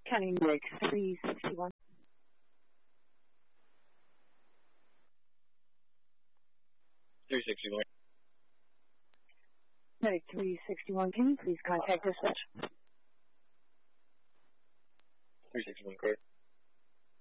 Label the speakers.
Speaker 1: County Medic 361. Medic 361, can you please contact dispatch?
Speaker 2: 361, correct.